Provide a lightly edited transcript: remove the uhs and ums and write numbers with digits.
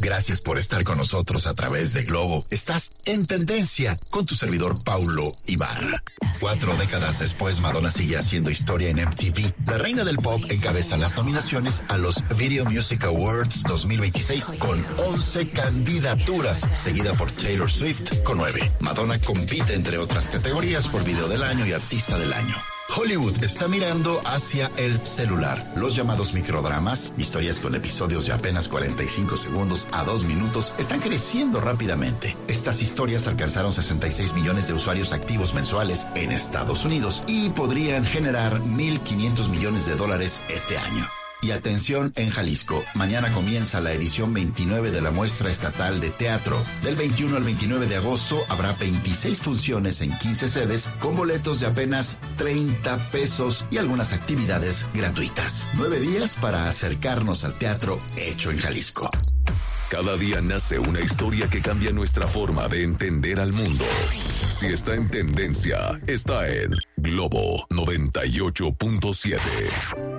Gracias por estar con nosotros a través de Globo. Estás en tendencia con tu servidor Paulo Ibarra. 4 décadas después, Madonna sigue haciendo historia en MTV. La reina del pop encabeza las nominaciones a los Video Music Awards 2026 con 11 candidaturas, seguida por Taylor Swift con 9. Madonna compite entre otras categorías por Video del Año y Artista del Año. Hollywood está mirando hacia el celular. Los llamados microdramas, historias con episodios de apenas 45 segundos a 2 minutos, están creciendo rápidamente. Estas historias alcanzaron 66 millones de usuarios activos mensuales en Estados Unidos y podrían generar $1,500 millones este año. Y atención en Jalisco, mañana comienza la edición 29 de la Muestra Estatal de Teatro. Del 21 al 29 de agosto habrá 26 funciones en 15 sedes con boletos de apenas 30 pesos y algunas actividades gratuitas. 9 días para acercarnos al teatro hecho en Jalisco. Cada día nace una historia que cambia nuestra forma de entender al mundo. Si está en tendencia, está en Globo 98.7.